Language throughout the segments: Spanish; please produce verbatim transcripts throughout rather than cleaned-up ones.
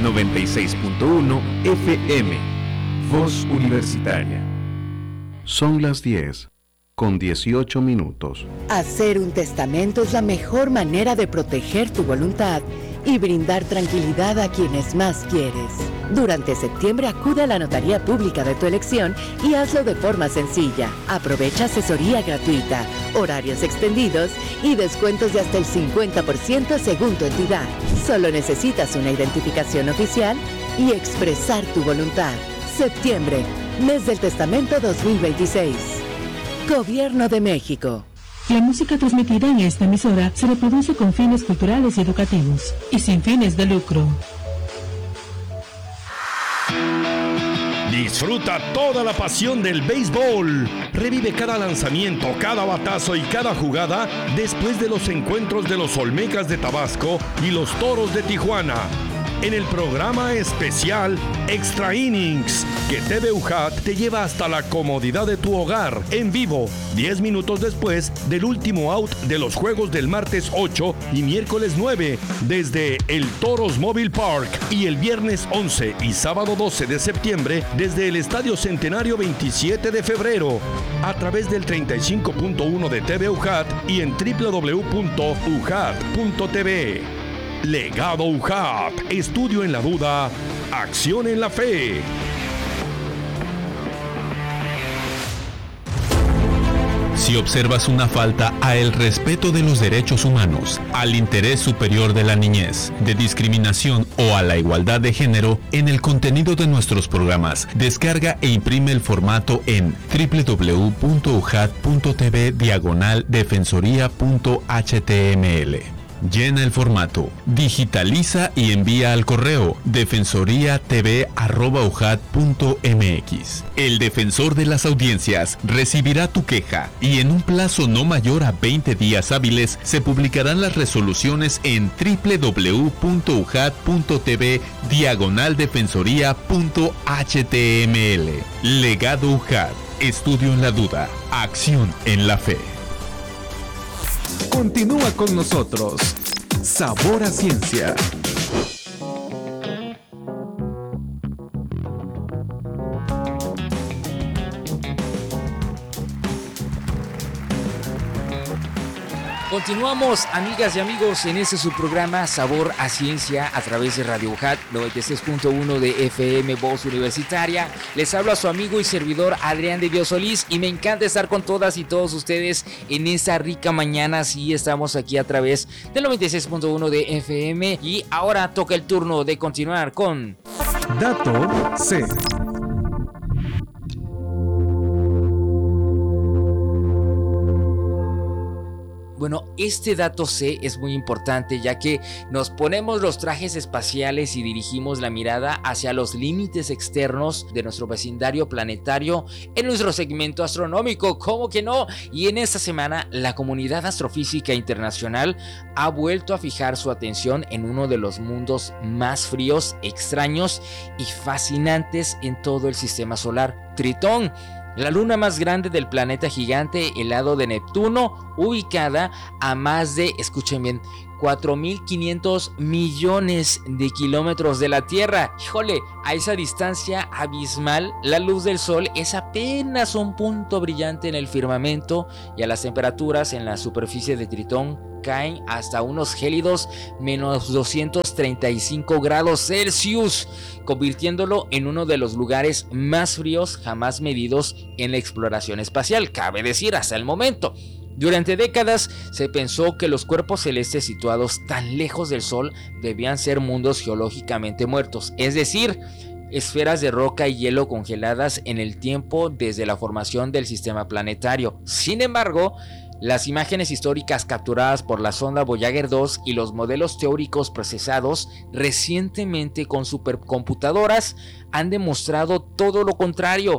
noventa y seis punto uno F M. Voz Universitaria. Son las diez, con dieciocho minutos. Hacer un testamento es la mejor manera de proteger tu voluntad y brindar tranquilidad a quienes más quieres. Durante septiembre acude a la notaría pública de tu elección y hazlo de forma sencilla. Aprovecha asesoría gratuita, horarios extendidos y descuentos de hasta el cincuenta por ciento según tu entidad. Solo necesitas una identificación oficial y expresar tu voluntad. Septiembre, mes del testamento dos mil veintiséis. Gobierno de México. La música transmitida en esta emisora se reproduce con fines culturales y educativos y sin fines de lucro. Disfruta toda la pasión del béisbol. Revive cada lanzamiento, cada batazo y cada jugada después de los encuentros de los Olmecas de Tabasco y los Toros de Tijuana. En el programa especial Extra Innings, que T V U J A T te lleva hasta la comodidad de tu hogar, en vivo, diez minutos después del último out de los juegos del martes ocho y miércoles nueve, desde el Toros Mobile Park, y el viernes once y sábado doce de septiembre, desde el Estadio Centenario veintisiete de febrero, a través del treinta y cinco punto uno de T V U J A T y en doble u doble u doble u punto u j a t punto t v. Legado U J A T, estudio en la duda, acción en la fe. Si observas una falta a el respeto de los derechos humanos, al interés superior de la niñez, de discriminación o a la igualdad de género en el contenido de nuestros programas, descarga e imprime el formato en doble u doble u doble u punto u j a t punto t v diagonal defensoría punto h t m l. Llena el formato, digitaliza y envía al correo defensoriatv arroba u j a t punto m x. El defensor de las audiencias recibirá tu queja y en un plazo no mayor a veinte días hábiles se publicarán las resoluciones en doble u doble u doble u punto u j a t punto t v diagonal defensoría punto h t m l. Legado U J A T, estudio en la duda, acción en la fe. Continúa con nosotros. Sabor a Ciencia. Continuamos, amigas y amigos, en este su programa Sabor a Ciencia a través de Radio U J A T noventa y seis punto uno de F M, Voz Universitaria. Les habla su amigo y servidor Adrián de Dios Solís y me encanta estar con todas y todos ustedes en esta rica mañana. Sí, estamos aquí a través del noventa y seis punto uno de F M y ahora toca el turno de continuar con Dato C. Bueno, este dato C es muy importante ya que nos ponemos los trajes espaciales y dirigimos la mirada hacia los límites externos de nuestro vecindario planetario en nuestro segmento astronómico, ¿cómo que no? Y en esta semana la comunidad astrofísica internacional ha vuelto a fijar su atención en uno de los mundos más fríos, extraños y fascinantes en todo el sistema solar, Tritón. La luna más grande del planeta gigante helado de Neptuno, ubicada a más de, escuchen bien, cuatro mil quinientos millones de kilómetros de la Tierra. Híjole, a esa distancia abismal, la luz del Sol es apenas un punto brillante en el firmamento y a las temperaturas en la superficie de Tritón caen hasta unos gélidos menos doscientos treinta y cinco grados Celsius, convirtiéndolo en uno de los lugares más fríos jamás medidos en la exploración espacial, cabe decir, hasta el momento. Durante décadas se pensó que los cuerpos celestes situados tan lejos del Sol debían ser mundos geológicamente muertos, es decir, esferas de roca y hielo congeladas en el tiempo desde la formación del sistema planetario. Sin embargo, las imágenes históricas capturadas por la sonda Voyager dos y los modelos teóricos procesados recientemente con supercomputadoras han demostrado todo lo contrario.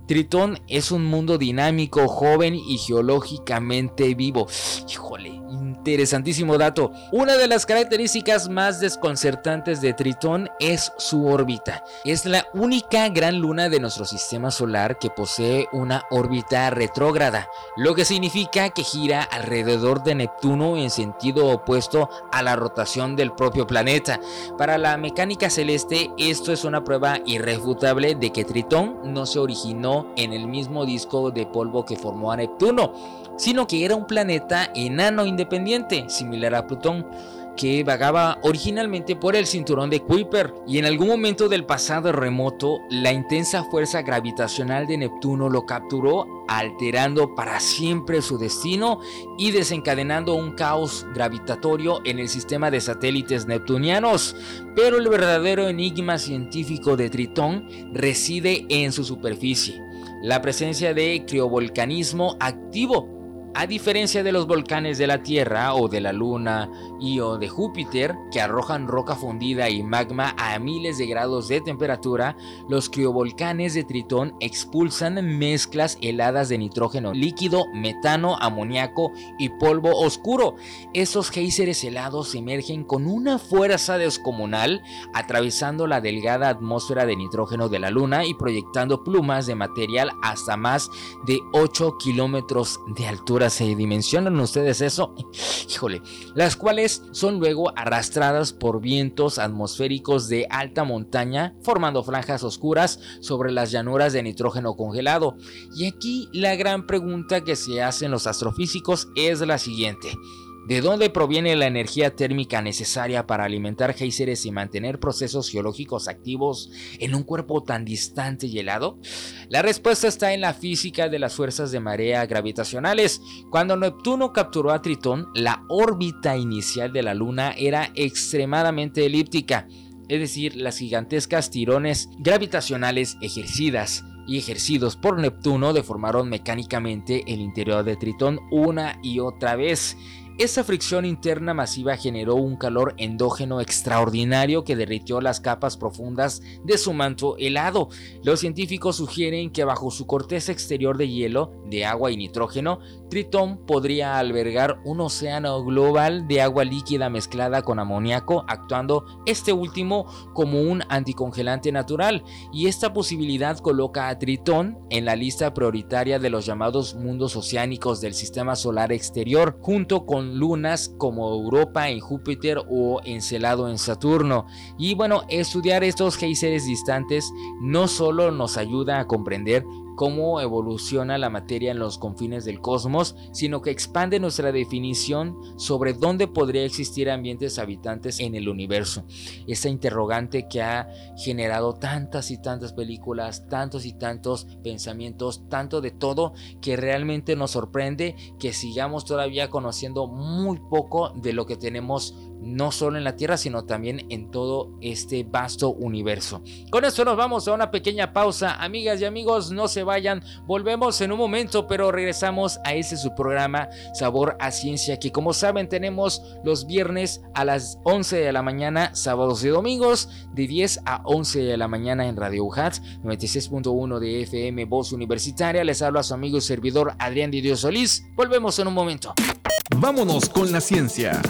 Tritón es un mundo dinámico, joven y geológicamente vivo. Híjole, interesantísimo dato. Una de las características más desconcertantes de Tritón es su órbita. Es la única gran luna de nuestro sistema solar que posee una órbita retrógrada, lo que significa que gira alrededor de Neptuno en sentido opuesto a la rotación del propio planeta. Para la mecánica celeste, esto es una prueba irrefutable de que Tritón no se originó en el mismo disco de polvo que formó a Neptuno, sino que era un planeta enano independiente, similar a Plutón, que vagaba originalmente por el cinturón de Kuiper, y en algún momento del pasado remoto, la intensa fuerza gravitacional de Neptuno lo capturó, alterando para siempre su destino y desencadenando un caos gravitatorio en el sistema de satélites neptunianos. Pero el verdadero enigma científico de Tritón reside en su superficie, la presencia de criovolcanismo activo. A diferencia de los volcanes de la Tierra o de la Luna y o de Júpiter, que arrojan roca fundida y magma a miles de grados de temperatura, los criovolcanes de Tritón expulsan mezclas heladas de nitrógeno líquido, metano, amoníaco y polvo oscuro. Esos géiseres helados emergen con una fuerza descomunal, atravesando la delgada atmósfera de nitrógeno de la Luna y proyectando plumas de material hasta más de ocho kilómetros de altura. ¿Se dimensionan ustedes eso? Híjole, las cuales son luego arrastradas por vientos atmosféricos de alta montaña, formando franjas oscuras sobre las llanuras de nitrógeno congelado. Y aquí la gran pregunta que se hacen los astrofísicos es la siguiente: ¿de dónde proviene la energía térmica necesaria para alimentar géiseres y mantener procesos geológicos activos en un cuerpo tan distante y helado? La respuesta está en la física de las fuerzas de marea gravitacionales. Cuando Neptuno capturó a Tritón, la órbita inicial de la Luna era extremadamente elíptica, es decir, las gigantescas tirones gravitacionales ejercidas y ejercidos por Neptuno deformaron mecánicamente el interior de Tritón una y otra vez. Esa fricción interna masiva generó un calor endógeno extraordinario que derritió las capas profundas de su manto helado. Los científicos sugieren que bajo su corteza exterior de hielo, de agua y nitrógeno, Tritón podría albergar un océano global de agua líquida mezclada con amoníaco, actuando este último como un anticongelante natural, y esta posibilidad coloca a Tritón en la lista prioritaria de los llamados mundos oceánicos del sistema solar exterior, junto con lunas como Europa en Júpiter o Encelado en Saturno. Y bueno, estudiar estos géiseres distantes no solo nos ayuda a comprender cómo evoluciona la materia en los confines del cosmos, sino que expande nuestra definición sobre dónde podría existir ambientes habitantes en el universo. Esta interrogante que ha generado tantas y tantas películas, tantos y tantos pensamientos, tanto de todo, que realmente nos sorprende que sigamos todavía conociendo muy poco de lo que tenemos, no solo en la Tierra, sino también en todo este vasto universo. Con esto nos vamos a una pequeña pausa. Amigas y amigos, no se vayan, volvemos en un momento, pero regresamos a este su programa Sabor a Ciencia, que como saben tenemos los viernes a las once de la mañana, sábados y domingos de diez a once de la mañana en Radio U J A T noventa y seis punto uno de F M, Voz Universitaria. Les habla su amigo y servidor Adrián de Dios Solís. Volvemos en un momento. Vámonos con la ciencia.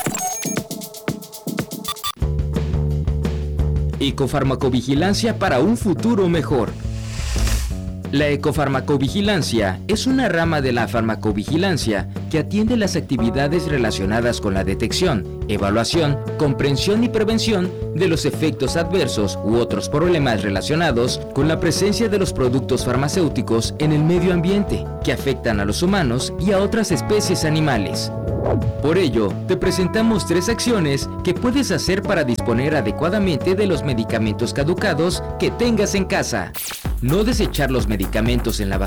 Ecofarmacovigilancia para un futuro mejor. La ecofarmacovigilancia es una rama de la farmacovigilancia que atiende las actividades relacionadas con la detección, evaluación, comprensión y prevención de los efectos adversos u otros problemas relacionados con la presencia de los productos farmacéuticos en el medio ambiente que afectan a los humanos y a otras especies animales. Por ello, te presentamos tres acciones que puedes hacer para disponer adecuadamente de los medicamentos caducados que tengas en casa. No desechar los medicamentos en la basura.